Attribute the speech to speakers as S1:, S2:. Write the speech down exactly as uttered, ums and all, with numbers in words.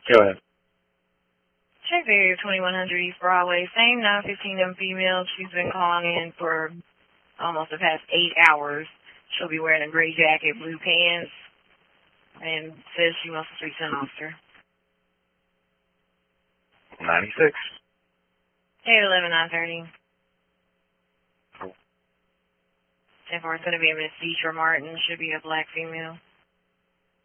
S1: Go ahead.
S2: Check area twenty-one hundred East Broadway. Same nine fifteen M female. She's been calling in for almost the past eight hours. She'll be wearing a gray jacket, blue pants, and says she wants to speak to an officer.
S1: ninety-six.
S2: eight eleven nine thirty.
S1: Cool.
S2: ten four is going to be a Miss Deetra Martin. Should be a black female.